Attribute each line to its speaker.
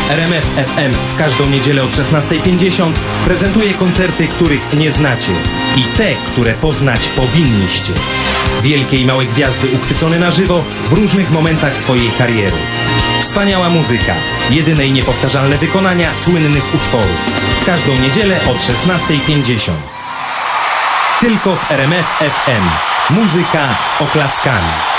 Speaker 1: RMF FM w każdą niedzielę od 16:50 prezentuje koncerty, których nie znacie i te, które poznać powinniście. Wielkie i małe gwiazdy uchwycone na żywo w różnych momentach swojej kariery. Wspaniała muzyka, jedyne i niepowtarzalne wykonania słynnych utworów. W każdą niedzielę od 16:50. Tylko w RMF FM. Muzyka z oklaskami.